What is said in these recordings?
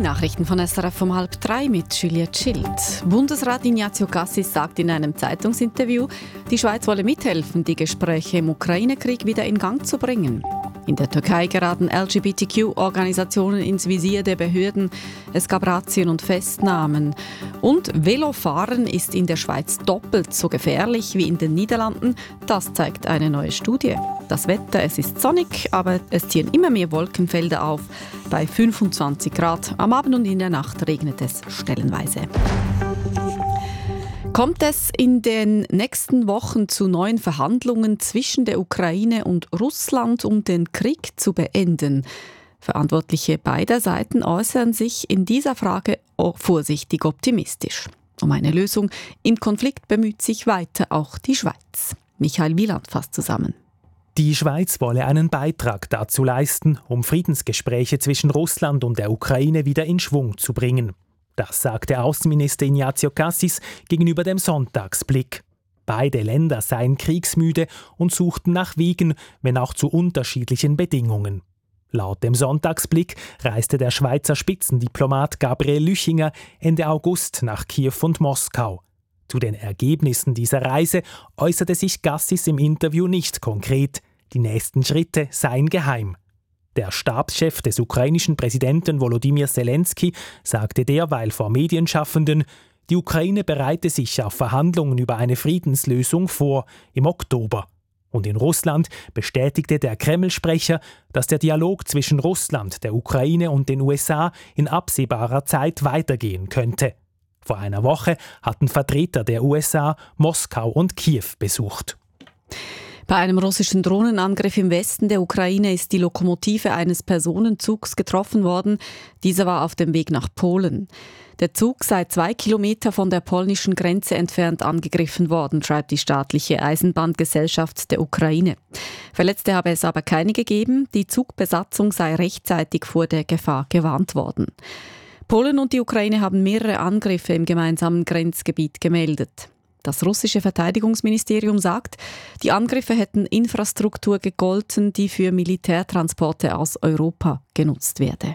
Die Nachrichten von SRF um 2:30 mit Juliette Schild. Bundesrat Ignazio Cassis sagt in einem Zeitungsinterview, die Schweiz wolle mithelfen, die Gespräche im Ukraine-Krieg wieder in Gang zu bringen. In der Türkei geraten LGBTQ-Organisationen ins Visier der Behörden. Es gab Razzien und Festnahmen. Und Velofahren ist in der Schweiz doppelt so gefährlich wie in den Niederlanden. Das zeigt eine neue Studie. Das Wetter, es ist sonnig, aber es ziehen immer mehr Wolkenfelder auf. Bei 25 Grad. Am Abend und in der Nacht regnet es stellenweise. Kommt es in den nächsten Wochen zu neuen Verhandlungen zwischen der Ukraine und Russland, um den Krieg zu beenden? Verantwortliche beider Seiten äußern sich in dieser Frage vorsichtig optimistisch. Um eine Lösung im Konflikt bemüht sich weiter auch die Schweiz. Michael Wieland fasst zusammen. Die Schweiz wolle einen Beitrag dazu leisten, um Friedensgespräche zwischen Russland und der Ukraine wieder in Schwung zu bringen. Das sagte Außenminister Ignazio Cassis gegenüber dem Sonntagsblick. Beide Länder seien kriegsmüde und suchten nach Wegen, wenn auch zu unterschiedlichen Bedingungen. Laut dem Sonntagsblick reiste der Schweizer Spitzendiplomat Gabriel Lüchinger Ende August nach Kiew und Moskau. Zu den Ergebnissen dieser Reise äußerte sich Cassis im Interview nicht konkret. Die nächsten Schritte seien geheim. Der Stabschef des ukrainischen Präsidenten Volodymyr Zelensky sagte derweil vor Medienschaffenden, die Ukraine bereite sich auf Verhandlungen über eine Friedenslösung vor im Oktober. Und in Russland bestätigte der Kreml-Sprecher, dass der Dialog zwischen Russland, der Ukraine und den USA in absehbarer Zeit weitergehen könnte. Vor einer Woche hatten Vertreter der USA Moskau und Kiew besucht. Bei einem russischen Drohnenangriff im Westen der Ukraine ist die Lokomotive eines Personenzugs getroffen worden. Dieser war auf dem Weg nach Polen. Der Zug sei 2 Kilometer von der polnischen Grenze entfernt angegriffen worden, schreibt die staatliche Eisenbahngesellschaft der Ukraine. Verletzte habe es aber keine gegeben. Die Zugbesatzung sei rechtzeitig vor der Gefahr gewarnt worden. Polen und die Ukraine haben mehrere Angriffe im gemeinsamen Grenzgebiet gemeldet. Das russische Verteidigungsministerium sagt, die Angriffe hätten Infrastruktur gegolten, die für Militärtransporte aus Europa genutzt werde.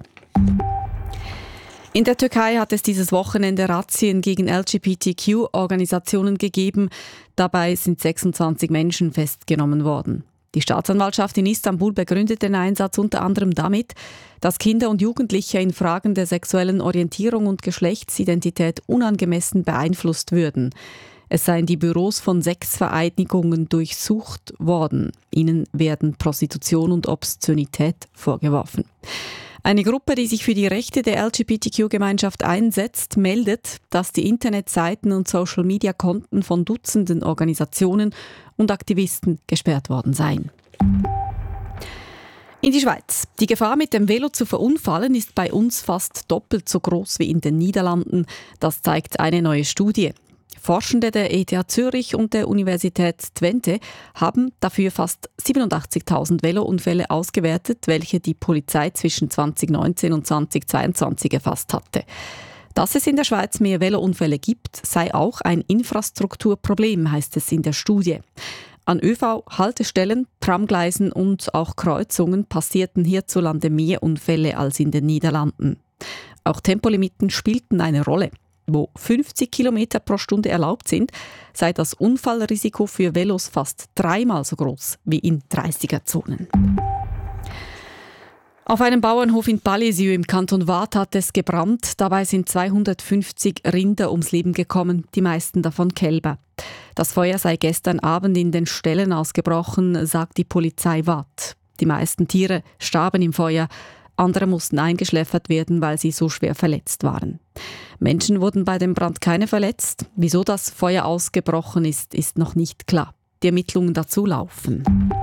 In der Türkei hat es dieses Wochenende Razzien gegen LGBTQ-Organisationen gegeben. Dabei sind 26 Menschen festgenommen worden. Die Staatsanwaltschaft in Istanbul begründet den Einsatz unter anderem damit, dass Kinder und Jugendliche in Fragen der sexuellen Orientierung und Geschlechtsidentität unangemessen beeinflusst würden. Es seien die Büros von Sexvereinigungen durchsucht worden. Ihnen werden Prostitution und Obszönität vorgeworfen. Eine Gruppe, die sich für die Rechte der LGBTQ-Gemeinschaft einsetzt, meldet, dass die Internetseiten und Social-Media-Konten von Dutzenden Organisationen und Aktivisten gesperrt worden seien. In die Schweiz. Die Gefahr, mit dem Velo zu verunfallen, ist bei uns fast doppelt so groß wie in den Niederlanden. Das zeigt eine neue Studie. Forschende der ETH Zürich und der Universität Twente haben dafür fast 87.000 Velounfälle ausgewertet, welche die Polizei zwischen 2019 und 2022 erfasst hatte. Dass es in der Schweiz mehr Velounfälle gibt, sei auch ein Infrastrukturproblem, heißt es in der Studie. An ÖV-Haltestellen, Tramgleisen und auch Kreuzungen passierten hierzulande mehr Unfälle als in den Niederlanden. Auch Tempolimiten spielten eine Rolle. Wo 50 Kilometer pro Stunde erlaubt sind, sei das Unfallrisiko für Velos fast 3-mal so groß wie in 30er-Zonen. Auf einem Bauernhof in Palisieux im Kanton Waadt hat es gebrannt. Dabei sind 250 Rinder ums Leben gekommen, die meisten davon Kälber. Das Feuer sei gestern Abend in den Ställen ausgebrochen, sagt die Polizei Waadt. Die meisten Tiere starben im Feuer. Andere mussten eingeschläfert werden, weil sie so schwer verletzt waren. Menschen wurden bei dem Brand keine verletzt. Wieso das Feuer ausgebrochen ist, ist noch nicht klar. Die Ermittlungen dazu laufen.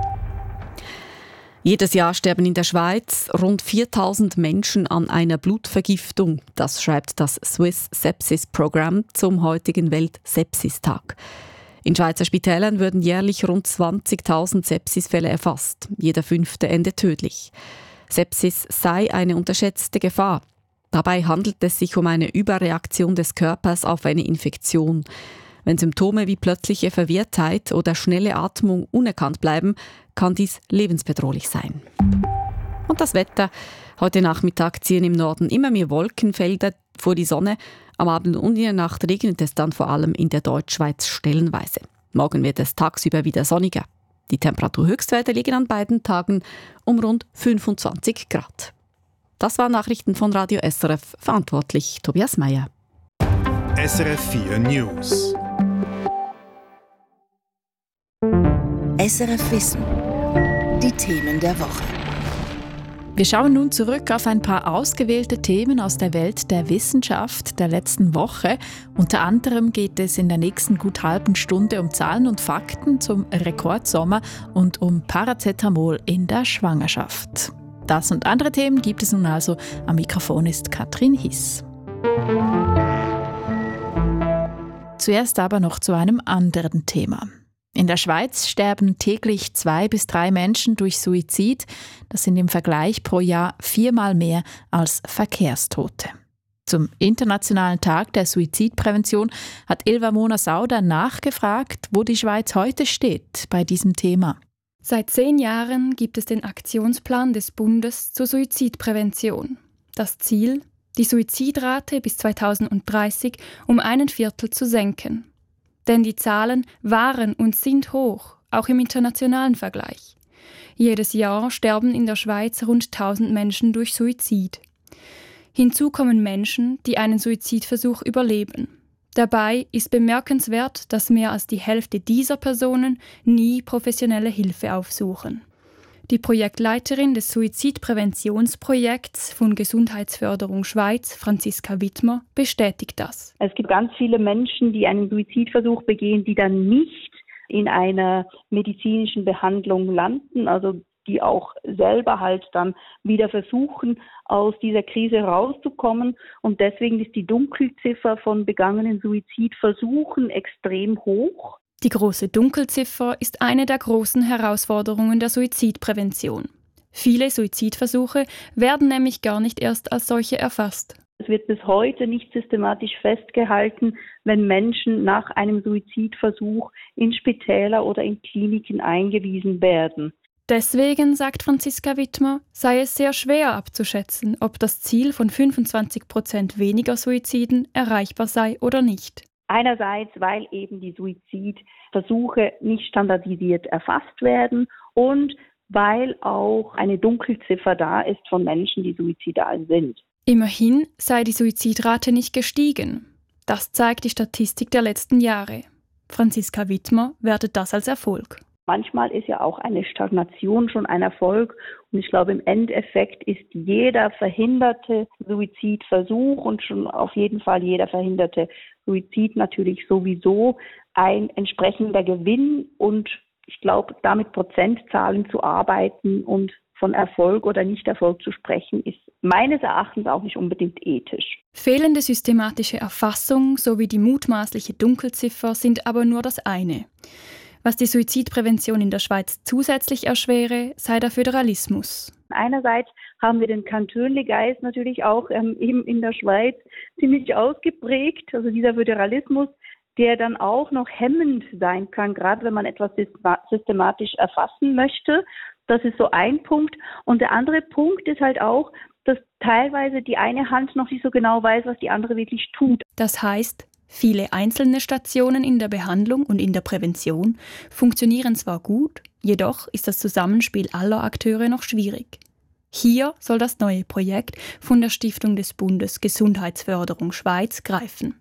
Jedes Jahr sterben in der Schweiz rund 4.000 Menschen an einer Blutvergiftung. Das schreibt das Swiss Sepsis Program zum heutigen Welt-Sepsis-Tag. In Schweizer Spitälern würden jährlich rund 20.000 Sepsisfälle erfasst. Jeder 5. endet tödlich. Sepsis sei eine unterschätzte Gefahr. Dabei handelt es sich um eine Überreaktion des Körpers auf eine Infektion. Wenn Symptome wie plötzliche Verwirrtheit oder schnelle Atmung unerkannt bleiben, kann dies lebensbedrohlich sein. Und das Wetter. Heute Nachmittag ziehen im Norden immer mehr Wolkenfelder vor die Sonne. Am Abend und in der Nacht regnet es dann vor allem in der Deutschschweiz stellenweise. Morgen wird es tagsüber wieder sonniger. Die Temperaturhöchstwerte liegen an beiden Tagen um rund 25 Grad. Das waren Nachrichten von Radio SRF, verantwortlich Tobias Meyer. SRF 4 News. SRF Wissen. Die Themen der Woche. Wir schauen nun zurück auf ein paar ausgewählte Themen aus der Welt der Wissenschaft der letzten Woche. Unter anderem geht es in der nächsten gut halben Stunde um Zahlen und Fakten zum Rekordsommer und um Paracetamol in der Schwangerschaft. Das und andere Themen gibt es nun also. Am Mikrofon ist Katrin Hiss. Zuerst aber noch zu einem anderen Thema. In der Schweiz sterben täglich 2 bis 3 Menschen durch Suizid. Das sind im Vergleich pro Jahr 4-mal mehr als Verkehrstote. Zum Internationalen Tag der Suizidprävention hat Ilva Mona-Sauder nachgefragt, wo die Schweiz heute steht bei diesem Thema. Seit 10 Jahren gibt es den Aktionsplan des Bundes zur Suizidprävention. Das Ziel, die Suizidrate bis 2030 um 1/4 zu senken. Denn die Zahlen waren und sind hoch, auch im internationalen Vergleich. Jedes Jahr sterben in der Schweiz rund 1000 Menschen durch Suizid. Hinzu kommen Menschen, die einen Suizidversuch überleben. Dabei ist bemerkenswert, dass mehr als die Hälfte dieser Personen nie professionelle Hilfe aufsuchen. Die Projektleiterin des Suizidpräventionsprojekts von Gesundheitsförderung Schweiz, Franziska Wittmer, bestätigt das. Es gibt ganz viele Menschen, die einen Suizidversuch begehen, die dann nicht in einer medizinischen Behandlung landen, also die auch selber halt dann wieder versuchen, aus dieser Krise rauszukommen. Und deswegen ist die Dunkelziffer von begangenen Suizidversuchen extrem hoch. Die große Dunkelziffer ist eine der großen Herausforderungen der Suizidprävention. Viele Suizidversuche werden nämlich gar nicht erst als solche erfasst. Es wird bis heute nicht systematisch festgehalten, wenn Menschen nach einem Suizidversuch in Spitäler oder in Kliniken eingewiesen werden. Deswegen, sagt Franziska Wittmer, sei es sehr schwer abzuschätzen, ob das Ziel von 25% weniger Suiziden erreichbar sei oder nicht. Einerseits, weil eben die Suizidversuche nicht standardisiert erfasst werden und weil auch eine Dunkelziffer da ist von Menschen, die suizidal sind. Immerhin sei die Suizidrate nicht gestiegen. Das zeigt die Statistik der letzten Jahre. Franziska Wittmer wertet das als Erfolg. Manchmal ist ja auch eine Stagnation schon ein Erfolg. Und ich glaube, im Endeffekt ist jeder verhinderte Suizidversuch und schon auf jeden Fall jeder verhinderte Suizid natürlich sowieso ein entsprechender Gewinn. Und ich glaube, da mit Prozentzahlen zu arbeiten und von Erfolg oder Nicht-Erfolg zu sprechen, ist meines Erachtens auch nicht unbedingt ethisch. Fehlende systematische Erfassung sowie die mutmaßliche Dunkelziffer sind aber nur das eine. Was die Suizidprävention in der Schweiz zusätzlich erschwere, sei der Föderalismus. Einerseits haben wir den Kantönlegeist natürlich auch eben in der Schweiz ziemlich ausgeprägt, also dieser Föderalismus, der dann auch noch hemmend sein kann, gerade wenn man etwas systematisch erfassen möchte. Das ist so ein Punkt. Und der andere Punkt ist halt auch, dass teilweise die eine Hand noch nicht so genau weiß, was die andere wirklich tut. Das heißt, viele einzelne Stationen in der Behandlung und in der Prävention funktionieren zwar gut, jedoch ist das Zusammenspiel aller Akteure noch schwierig. Hier soll das neue Projekt von der Stiftung des Bundes Gesundheitsförderung Schweiz greifen.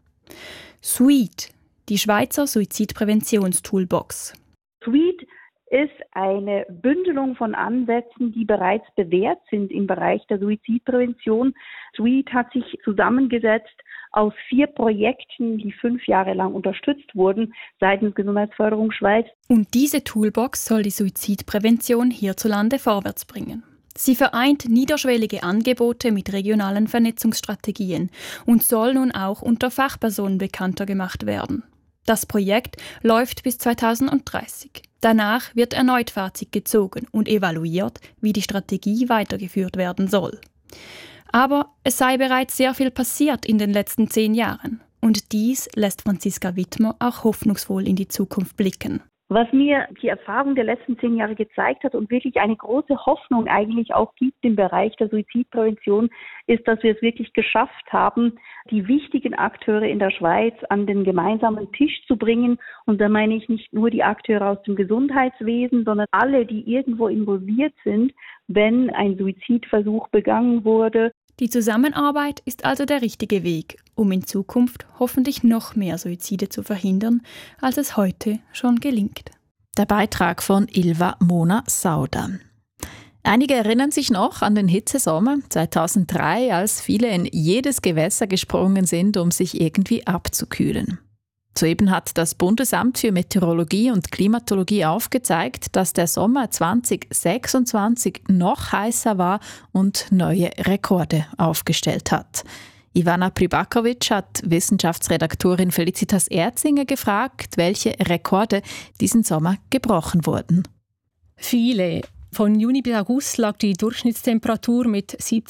SWEET, die Schweizer Suizidpräventionstoolbox. SWEET ist eine Bündelung von Ansätzen, die bereits bewährt sind im Bereich der Suizidprävention. SWEET hat sich zusammengesetzt aus 4 Projekten, die 5 Jahre lang unterstützt wurden seitens Gesundheitsförderung Schweiz. Und diese Toolbox soll die Suizidprävention hierzulande vorwärts bringen. Sie vereint niederschwellige Angebote mit regionalen Vernetzungsstrategien und soll nun auch unter Fachpersonen bekannter gemacht werden. Das Projekt läuft bis 2030. Danach wird erneut Fazit gezogen und evaluiert, wie die Strategie weitergeführt werden soll. Aber es sei bereits sehr viel passiert in den letzten 10 Jahren. Und dies lässt Franziska Wittmer auch hoffnungsvoll in die Zukunft blicken. Was mir die Erfahrung der letzten 10 Jahre gezeigt hat und wirklich eine große Hoffnung eigentlich auch gibt im Bereich der Suizidprävention, ist, dass wir es wirklich geschafft haben, die wichtigen Akteure in der Schweiz an den gemeinsamen Tisch zu bringen. Und da meine ich nicht nur die Akteure aus dem Gesundheitswesen, sondern alle, die irgendwo involviert sind, wenn ein Suizidversuch begangen wurde. Die Zusammenarbeit ist also der richtige Weg, um in Zukunft hoffentlich noch mehr Suizide zu verhindern, als es heute schon gelingt. Der Beitrag von Ilva Mona Sauder. Einige erinnern sich noch an den Hitzesommer 2003, als viele in jedes Gewässer gesprungen sind, um sich irgendwie abzukühlen. Soeben hat das Bundesamt für Meteorologie und Klimatologie aufgezeigt, dass der Sommer 2026 noch heißer war und neue Rekorde aufgestellt hat. Ivana Pribakovic hat Wissenschaftsredaktorin Felicitas Erzinger gefragt, welche Rekorde diesen Sommer gebrochen wurden. Viele. Von Juni bis August lag die Durchschnittstemperatur mit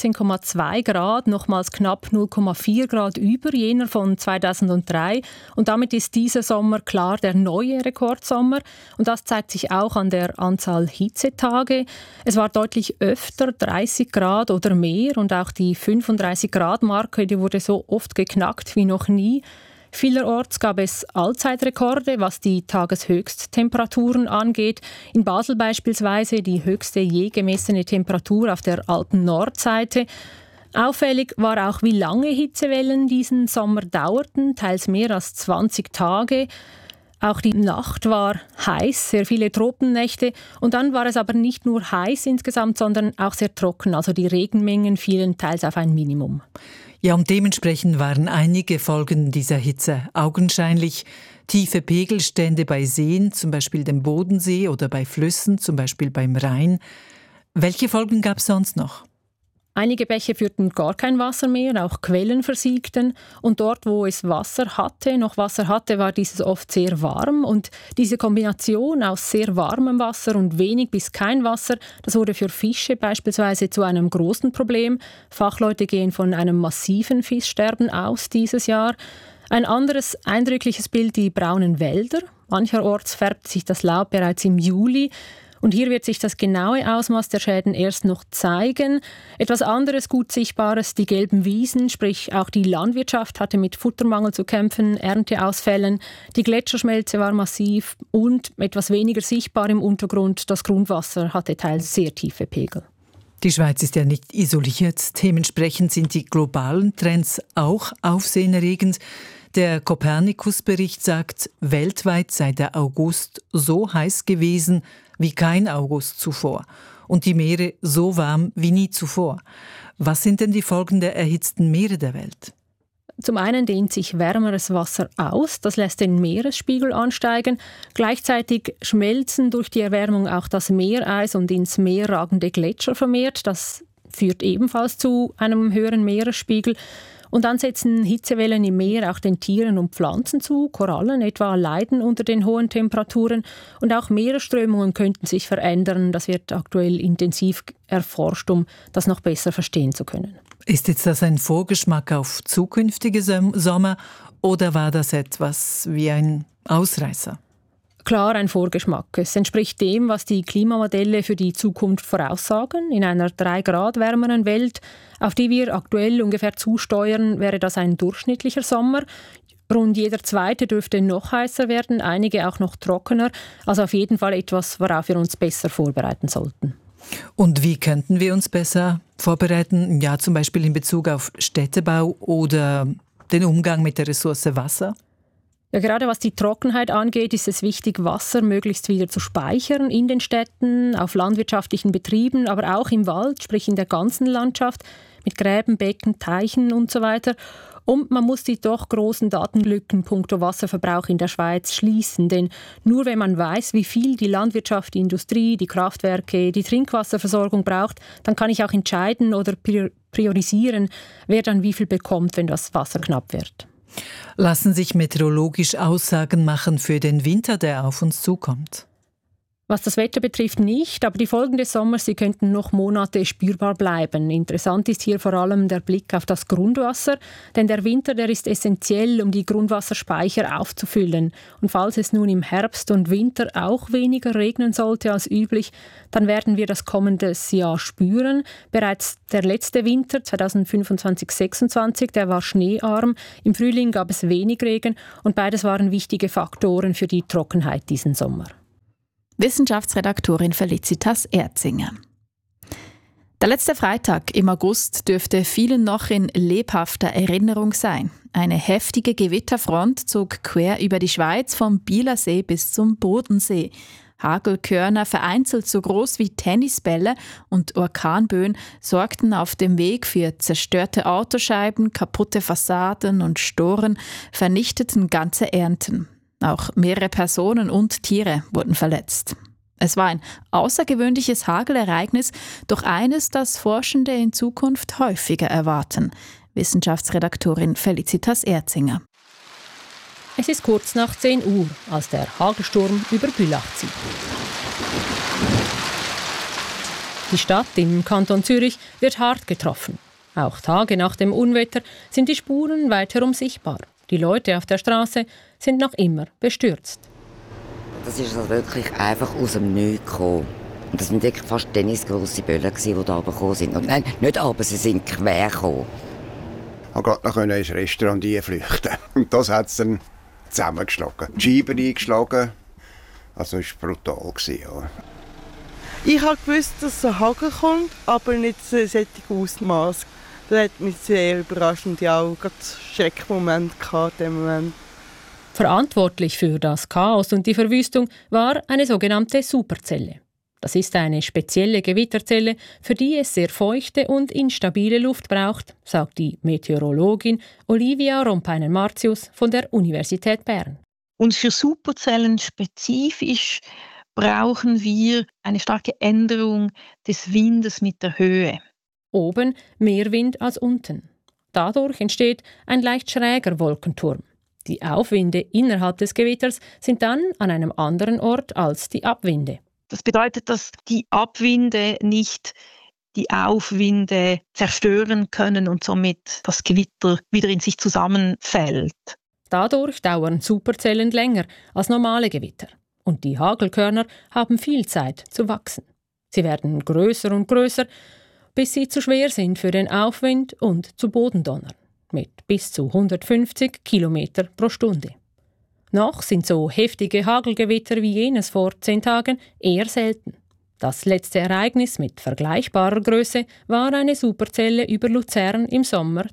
17,2 Grad nochmals knapp 0,4 Grad über jener von 2003. Und damit ist dieser Sommer klar der neue Rekordsommer. Und das zeigt sich auch an der Anzahl Hitzetage. Es war deutlich öfter 30 Grad oder mehr. Und auch die 35-Grad-Marke, die wurde so oft geknackt wie noch nie. Vielerorts gab es Allzeitrekorde, was die Tageshöchsttemperaturen angeht. In Basel beispielsweise die höchste je gemessene Temperatur auf der alten Nordseite. Auffällig war auch, wie lange Hitzewellen diesen Sommer dauerten, teils mehr als 20 Tage. Auch die Nacht war heiß, sehr viele Tropennächte. Und dann war es aber nicht nur heiß insgesamt, sondern auch sehr trocken. Also die Regenmengen fielen teils auf ein Minimum. Ja, und dementsprechend waren einige Folgen dieser Hitze augenscheinlich. Tiefe Pegelstände bei Seen, zum Beispiel dem Bodensee, oder bei Flüssen, zum Beispiel beim Rhein. Welche Folgen gab es sonst noch? Einige Bäche führten gar kein Wasser mehr, auch Quellen versiegten. Und dort, wo es noch Wasser hatte, war dieses oft sehr warm. Und diese Kombination aus sehr warmem Wasser und wenig bis kein Wasser, das wurde für Fische beispielsweise zu einem großen Problem. Fachleute gehen von einem massiven Fischsterben aus dieses Jahr. Ein anderes eindrückliches Bild, die braunen Wälder. Mancherorts färbt sich das Laub bereits im Juli. Und hier wird sich das genaue Ausmaß der Schäden erst noch zeigen. Etwas anderes gut Sichtbares, die gelben Wiesen, sprich auch die Landwirtschaft hatte mit Futtermangel zu kämpfen, Ernteausfällen. Die Gletscherschmelze war massiv und etwas weniger sichtbar im Untergrund. Das Grundwasser hatte teils sehr tiefe Pegel. Die Schweiz ist ja nicht isoliert. Dementsprechend sind die globalen Trends auch aufsehenerregend. Der Copernicus-Bericht sagt, weltweit sei der August so heiß gewesen wie kein August zuvor und die Meere so warm wie nie zuvor. Was sind denn die Folgen der erhitzten Meere der Welt? Zum einen dehnt sich wärmeres Wasser aus, das lässt den Meeresspiegel ansteigen. Gleichzeitig schmelzen durch die Erwärmung auch das Meereis und ins Meer ragende Gletscher vermehrt. Das führt ebenfalls zu einem höheren Meeresspiegel. Und dann setzen Hitzewellen im Meer auch den Tieren und Pflanzen zu. Korallen etwa leiden unter den hohen Temperaturen. Und auch Meeresströmungen könnten sich verändern. Das wird aktuell intensiv erforscht, um das noch besser verstehen zu können. Ist jetzt das ein Vorgeschmack auf zukünftige Sommer oder war das etwas wie ein Ausreißer? Klar ein Vorgeschmack. Es entspricht dem, was die Klimamodelle für die Zukunft voraussagen. In einer 3 Grad wärmeren Welt, auf die wir aktuell ungefähr zusteuern, wäre das ein durchschnittlicher Sommer. Rund jeder zweite dürfte noch heißer werden, einige auch noch trockener. Also auf jeden Fall etwas, worauf wir uns besser vorbereiten sollten. Und wie könnten wir uns besser vorbereiten? Ja, zum Beispiel in Bezug auf Städtebau oder den Umgang mit der Ressource Wasser? Ja, gerade was die Trockenheit angeht, ist es wichtig, Wasser möglichst wieder zu speichern in den Städten, auf landwirtschaftlichen Betrieben, aber auch im Wald, sprich in der ganzen Landschaft, mit Gräben, Becken, Teichen und so weiter. Und man muss die doch großen Datenlücken punkto Wasserverbrauch in der Schweiz schließen. Denn nur wenn man weiß, wie viel die Landwirtschaft, die Industrie, die Kraftwerke, die Trinkwasserversorgung braucht, dann kann ich auch entscheiden oder priorisieren, wer dann wie viel bekommt, wenn das Wasser knapp wird. Lassen sich meteorologisch Aussagen machen für den Winter, der auf uns zukommt? Was das Wetter betrifft nicht, aber die Folgen des Sommers, sie könnten noch Monate spürbar bleiben. Interessant ist hier vor allem der Blick auf das Grundwasser, denn der Winter, der ist essentiell, um die Grundwasserspeicher aufzufüllen. Und falls es nun im Herbst und Winter auch weniger regnen sollte als üblich, dann werden wir das kommende Jahr spüren. Bereits der letzte Winter 2025/26, der war schneearm. Im Frühling gab es wenig Regen und beides waren wichtige Faktoren für die Trockenheit diesen Sommer. Wissenschaftsredaktorin Felicitas Erzinger. Der letzte Freitag im August dürfte vielen noch in lebhafter Erinnerung sein. Eine heftige Gewitterfront zog quer über die Schweiz vom Bielersee bis zum Bodensee. Hagelkörner, vereinzelt so groß wie Tennisbälle, und Orkanböen sorgten auf dem Weg für zerstörte Autoscheiben, kaputte Fassaden und Storen, vernichteten ganze Ernten. Auch mehrere Personen und Tiere wurden verletzt. Es war ein außergewöhnliches Hagelereignis, doch eines, das Forschende in Zukunft häufiger erwarten. Wissenschaftsredaktorin Felicitas Erzinger. Es ist kurz nach 10 Uhr, als der Hagelsturm über Bülach zieht. Die Stadt im Kanton Zürich wird hart getroffen. Auch Tage nach dem Unwetter sind die Spuren weiterum sichtbar. Die Leute auf der Straße sind noch immer bestürzt. Das ist also wirklich einfach aus dem Nichts gekommen. Und das waren wirklich fast tennisgrosse Böllen, die da runtergekommen sind. Und nein, nicht runter, sie sind quer gekommen. Ich konnte gerade noch ins Restaurant flüchten. Und das hat es dann zusammengeschlagen. Die Scheiben eingeschlagen. Also es war brutal. Ja. Ich habe gewusst, dass ein Hagel kommt, aber nicht so ein solches Ausmaß. Das hat mich sehr überrascht und ja auch gerade einen Schreckmoment gehabt in dem Moment. Verantwortlich für das Chaos und die Verwüstung war eine sogenannte Superzelle. Das ist eine spezielle Gewitterzelle, für die es sehr feuchte und instabile Luft braucht, sagt die Meteorologin Olivia Rompainen-Martius von der Universität Bern. Und für Superzellen spezifisch brauchen wir eine starke Änderung des Windes mit der Höhe. Oben mehr Wind als unten. Dadurch entsteht ein leicht schräger Wolkenturm. Die Aufwinde innerhalb des Gewitters sind dann an einem anderen Ort als die Abwinde. Das bedeutet, dass die Abwinde nicht die Aufwinde zerstören können und somit das Gewitter wieder in sich zusammenfällt. Dadurch dauern Superzellen länger als normale Gewitter. Und die Hagelkörner haben viel Zeit zu wachsen. Sie werden größer und größer, bis sie zu schwer sind für den Aufwind und zu Bodendonnern, mit bis zu 150 Kilometer pro Stunde. Noch sind so heftige Hagelgewitter wie jenes vor 10 Tagen eher selten. Das letzte Ereignis mit vergleichbarer Größe war eine Superzelle über Luzern im Sommer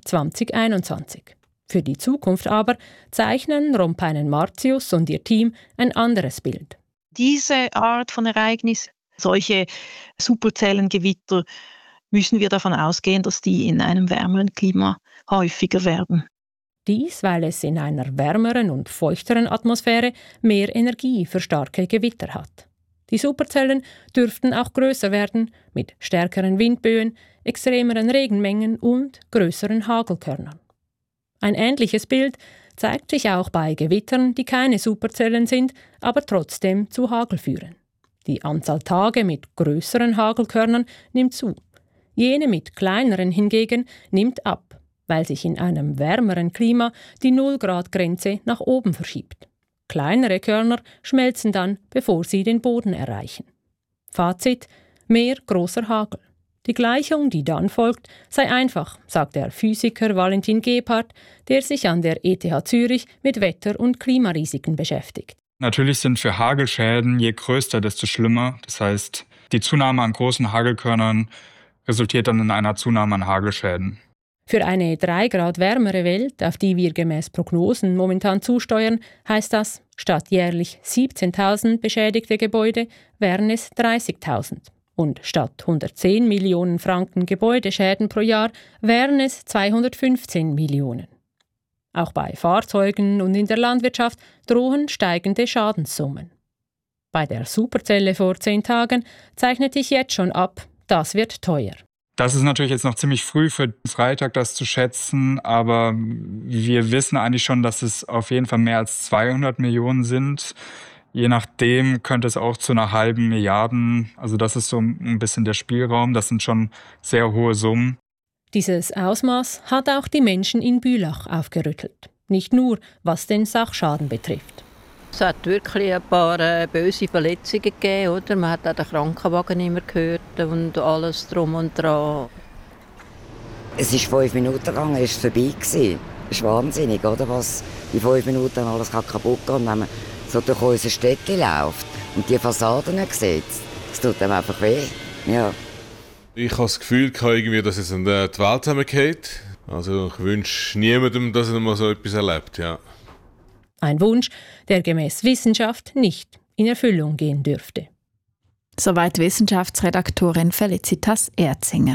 2021. Für die Zukunft aber zeichnen Rompainen-Martius und ihr Team ein anderes Bild. Diese Art von Ereignis, solche Superzellengewitter, müssen wir davon ausgehen, dass die in einem wärmeren Klima häufiger werden. Dies, weil es in einer wärmeren und feuchteren Atmosphäre mehr Energie für starke Gewitter hat. Die Superzellen dürften auch größer werden, mit stärkeren Windböen, extremeren Regenmengen und größeren Hagelkörnern. Ein ähnliches Bild zeigt sich auch bei Gewittern, die keine Superzellen sind, aber trotzdem zu Hagel führen. Die Anzahl Tage mit größeren Hagelkörnern nimmt zu. Jene mit kleineren hingegen nimmt ab, weil sich in einem wärmeren Klima die 0-Grad-Grenze nach oben verschiebt. Kleinere Körner schmelzen dann, bevor sie den Boden erreichen. Fazit: mehr großer Hagel. Die Gleichung, die dann folgt, sei einfach, sagt der Physiker Valentin Gebhardt, der sich an der ETH Zürich mit Wetter- und Klimarisiken beschäftigt. Natürlich sind für Hagelschäden je größer, desto schlimmer. Das heißt, die Zunahme an großen Hagelkörnern resultiert dann in einer Zunahme an Hagelschäden. Für eine 3 Grad wärmere Welt, auf die wir gemäß Prognosen momentan zusteuern, heißt das, statt jährlich 17.000 beschädigte Gebäude wären es 30.000. Und statt 110 Millionen Franken Gebäudeschäden pro Jahr wären es 215 Millionen. Auch bei Fahrzeugen und in der Landwirtschaft drohen steigende Schadenssummen. Bei der Superzelle vor 10 Tagen zeichnet sich jetzt schon ab, das wird teuer. Das ist natürlich jetzt noch ziemlich früh für Freitag, das zu schätzen, aber wir wissen eigentlich schon, dass es auf jeden Fall mehr als 200 Millionen sind, Je nachdem könnte es auch zu einer halben Milliarde, also das ist so ein bisschen der Spielraum, das sind schon sehr hohe Summen. Dieses Ausmaß hat auch die Menschen in Bülach aufgerüttelt. Nicht nur, was den Sachschaden betrifft. Es hat wirklich ein paar böse Verletzungen gegeben. Oder? Man hat auch den Krankenwagen nicht mehr gehört und alles drum und dran. Es ist 5 Minuten gegangen, es war vorbei. Das ist wahnsinnig, oder? Was in 5 Minuten alles kaputt geht. Und wenn man so durch unser Städtchen läuft und die Fassaden sieht, es tut einem einfach weh. Ja. Ich habe das Gefühl, dass es in die Welt zusammengeht. Also ich wünsche niemandem, dass er mal so etwas erlebt. Ja. Ein Wunsch, der gemäß Wissenschaft nicht in Erfüllung gehen dürfte. Soweit Wissenschaftsredaktorin Felicitas Erzinger.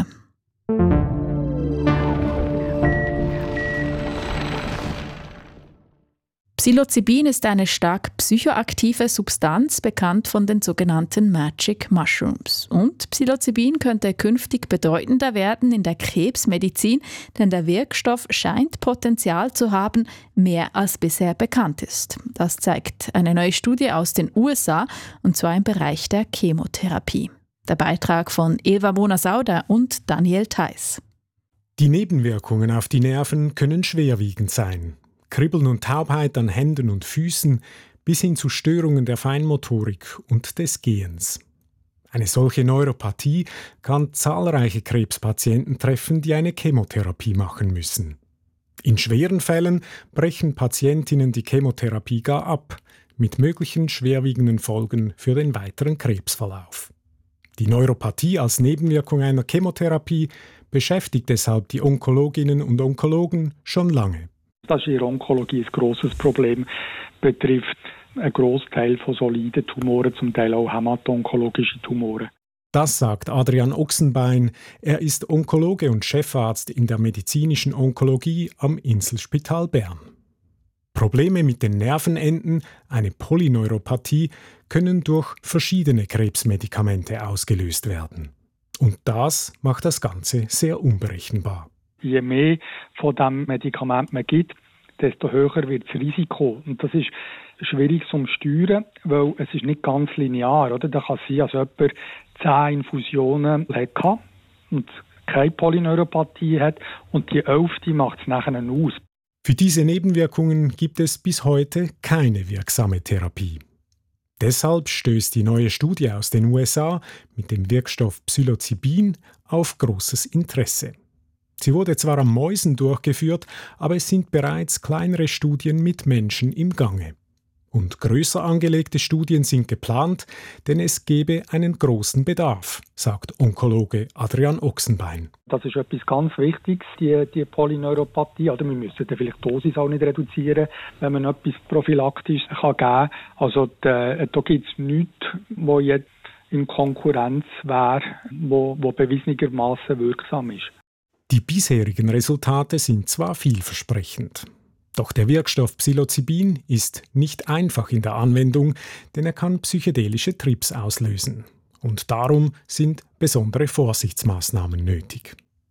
Psilocybin ist eine stark psychoaktive Substanz, bekannt von den sogenannten Magic Mushrooms. Und Psilocybin könnte künftig bedeutender werden in der Krebsmedizin, denn der Wirkstoff scheint Potenzial zu haben, mehr als bisher bekannt ist. Das zeigt eine neue Studie aus den USA, und zwar im Bereich der Chemotherapie. Der Beitrag von Eva Mona-Sauder und Daniel Theiss. Die Nebenwirkungen auf die Nerven können schwerwiegend sein. Kribbeln und Taubheit an Händen und Füßen bis hin zu Störungen der Feinmotorik und des Gehens. Eine solche Neuropathie kann zahlreiche Krebspatienten treffen, die eine Chemotherapie machen müssen. In schweren Fällen brechen Patientinnen die Chemotherapie gar ab, mit möglichen schwerwiegenden Folgen für den weiteren Krebsverlauf. Die Neuropathie als Nebenwirkung einer Chemotherapie beschäftigt deshalb die Onkologinnen und Onkologen schon lange. Das ist in der Onkologie ein grosses Problem, betrifft einen Großteil von soliden Tumoren, zum Teil auch hämato-onkologische Tumoren. Das sagt Adrian Ochsenbein. Er ist Onkologe und Chefarzt in der medizinischen Onkologie am Inselspital Bern. Probleme mit den Nervenenden, eine Polyneuropathie, können durch verschiedene Krebsmedikamente ausgelöst werden. Und das macht das Ganze sehr unberechenbar. Je mehr von diesem Medikament man gibt, desto höher wird das Risiko. Und das ist schwierig zum Steuern, weil es ist nicht ganz linear. Oder? Da kann es sein, dass jemand 10 Infusionen hatte und keine Polyneuropathie hat und die 11. macht es nachher aus. Für diese Nebenwirkungen gibt es bis heute keine wirksame Therapie. Deshalb stößt die neue Studie aus den USA mit dem Wirkstoff Psilocybin auf großes Interesse. Sie wurde zwar an Mäusen durchgeführt, aber es sind bereits kleinere Studien mit Menschen im Gange. Und größer angelegte Studien sind geplant, denn es gebe einen großen Bedarf, sagt Onkologe Adrian Ochsenbein. Das ist etwas ganz Wichtiges, die Polyneuropathie. Oder wir müssen vielleicht die Dosis auch nicht reduzieren, wenn man etwas prophylaktisch geben kann. Also da gibt es nichts, wo jetzt in Konkurrenz wäre, wo bewiesenermaßen wirksam ist. Die bisherigen Resultate sind zwar vielversprechend, doch der Wirkstoff Psilocybin ist nicht einfach in der Anwendung, denn er kann psychedelische Trips auslösen. Und darum sind besondere Vorsichtsmaßnahmen nötig.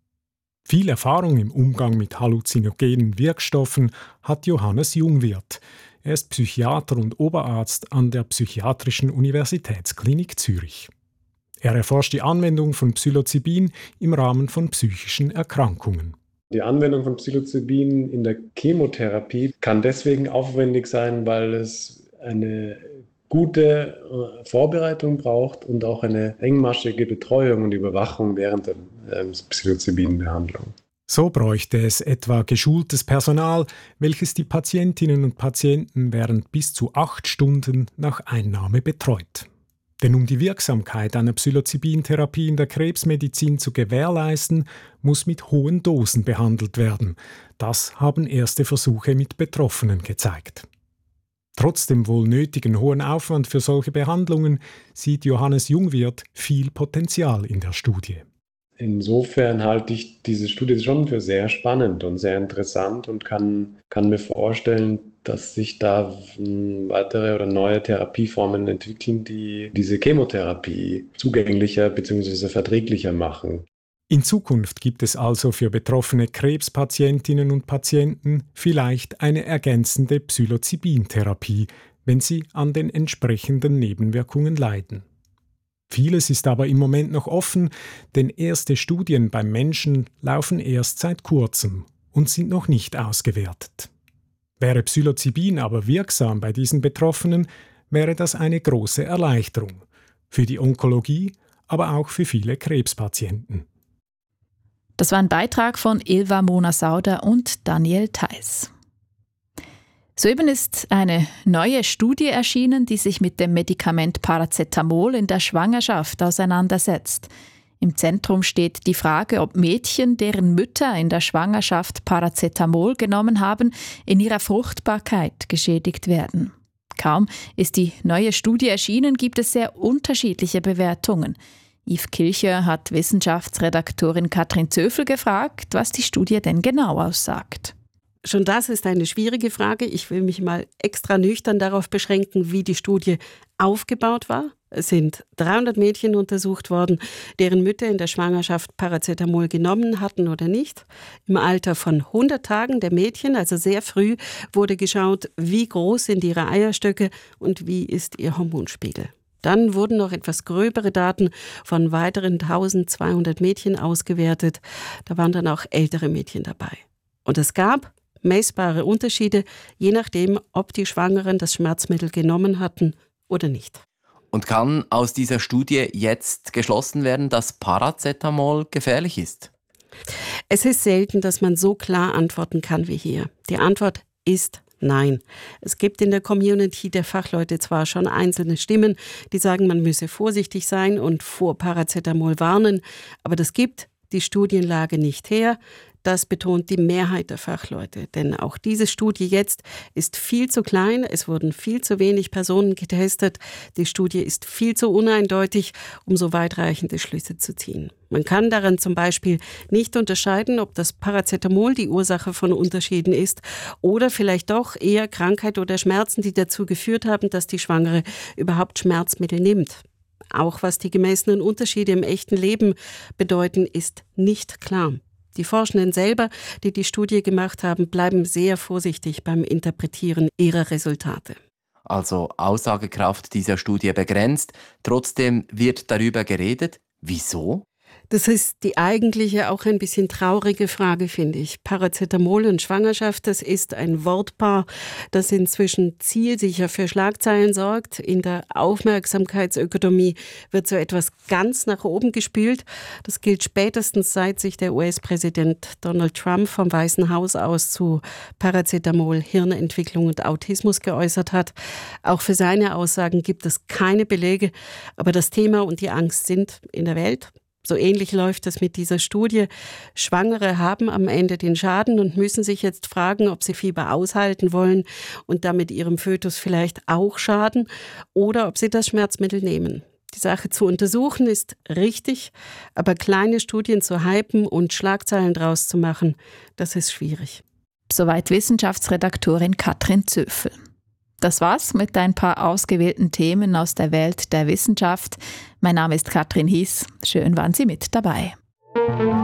Viel Erfahrung im Umgang mit halluzinogenen Wirkstoffen hat Johannes Jungwirth. Er ist Psychiater und Oberarzt an der Psychiatrischen Universitätsklinik Zürich. Er erforscht die Anwendung von Psilocybin im Rahmen von psychischen Erkrankungen. Die Anwendung von Psilocybin in der Chemotherapie kann deswegen aufwendig sein, weil es eine gute Vorbereitung braucht und auch eine engmaschige Betreuung und Überwachung während der Psilocybin-Behandlung. So bräuchte es etwa geschultes Personal, welches die Patientinnen und Patienten während bis zu 8 Stunden nach Einnahme betreut. Denn um die Wirksamkeit einer Psilocybin-Therapie in der Krebsmedizin zu gewährleisten, muss mit hohen Dosen behandelt werden. Das haben erste Versuche mit Betroffenen gezeigt. Trotz dem wohl nötigen hohen Aufwand für solche Behandlungen sieht Johannes Jungwirth viel Potenzial in der Studie. Insofern halte ich diese Studie schon für sehr spannend und sehr interessant und kann mir vorstellen, dass sich da weitere oder neue Therapieformen entwickeln, die diese Chemotherapie zugänglicher bzw. verträglicher machen. In Zukunft gibt es also für betroffene Krebspatientinnen und Patienten vielleicht eine ergänzende Psilocybin-Therapie, wenn sie an den entsprechenden Nebenwirkungen leiden. Vieles ist aber im Moment noch offen, denn erste Studien beim Menschen laufen erst seit kurzem und sind noch nicht ausgewertet. Wäre Psilocybin aber wirksam bei diesen Betroffenen, wäre das eine große Erleichterung. Für die Onkologie, aber auch für viele Krebspatienten. Das war ein Beitrag von Ilva Mona-Sauder und Daniel Theiss. Soeben ist eine neue Studie erschienen, die sich mit dem Medikament Paracetamol in der Schwangerschaft auseinandersetzt. Im Zentrum steht die Frage, ob Mädchen, deren Mütter in der Schwangerschaft Paracetamol genommen haben, in ihrer Fruchtbarkeit geschädigt werden. Kaum ist die neue Studie erschienen, gibt es sehr unterschiedliche Bewertungen. Yves Kilcher hat Wissenschaftsredaktorin Katrin Zöfel gefragt, was die Studie denn genau aussagt. Schon das ist eine schwierige Frage. Ich will mich mal extra nüchtern darauf beschränken, wie die Studie aufgebaut war. Es sind 300 Mädchen untersucht worden, deren Mütter in der Schwangerschaft Paracetamol genommen hatten oder nicht. Im Alter von 100 Tagen der Mädchen, also sehr früh, wurde geschaut, wie groß sind ihre Eierstöcke und wie ist ihr Hormonspiegel. Dann wurden noch etwas gröbere Daten von weiteren 1200 Mädchen ausgewertet. Da waren dann auch ältere Mädchen dabei. Und es gab messbare Unterschiede, je nachdem, ob die Schwangeren das Schmerzmittel genommen hatten oder nicht. Und kann aus dieser Studie jetzt geschlossen werden, dass Paracetamol gefährlich ist? Es ist selten, dass man so klar antworten kann wie hier. Die Antwort ist nein. Es gibt in der Community der Fachleute zwar schon einzelne Stimmen, die sagen, man müsse vorsichtig sein und vor Paracetamol warnen, aber das gibt die Studienlage nicht her. Das betont die Mehrheit der Fachleute, denn auch diese Studie jetzt ist viel zu klein, es wurden viel zu wenig Personen getestet, die Studie ist viel zu uneindeutig, um so weitreichende Schlüsse zu ziehen. Man kann daran zum Beispiel nicht unterscheiden, ob das Paracetamol die Ursache von Unterschieden ist oder vielleicht doch eher Krankheit oder Schmerzen, die dazu geführt haben, dass die Schwangere überhaupt Schmerzmittel nimmt. Auch was die gemessenen Unterschiede im echten Leben bedeuten, ist nicht klar. Die Forschenden selber, die die Studie gemacht haben, bleiben sehr vorsichtig beim Interpretieren ihrer Resultate. Also Aussagekraft dieser Studie begrenzt. Trotzdem wird darüber geredet. Wieso? Das ist die eigentliche, auch ein bisschen traurige Frage, finde ich. Paracetamol und Schwangerschaft, das ist ein Wortpaar, das inzwischen zielsicher für Schlagzeilen sorgt. In der Aufmerksamkeitsökonomie wird so etwas ganz nach oben gespült. Das gilt spätestens, seit sich der US-Präsident Donald Trump vom Weißen Haus aus zu Paracetamol, Hirnentwicklung und Autismus geäußert hat. Auch für seine Aussagen gibt es keine Belege, aber das Thema und die Angst sind in der Welt. So ähnlich läuft es mit dieser Studie. Schwangere haben am Ende den Schaden und müssen sich jetzt fragen, ob sie Fieber aushalten wollen und damit ihrem Fötus vielleicht auch schaden oder ob sie das Schmerzmittel nehmen. Die Sache zu untersuchen ist richtig, aber kleine Studien zu hypen und Schlagzeilen draus zu machen, das ist schwierig. Soweit Wissenschaftsredaktorin Katrin Zöfel. Das war's mit ein paar ausgewählten Themen aus der Welt der Wissenschaft. Mein Name ist Katrin Hies. Schön waren Sie mit dabei.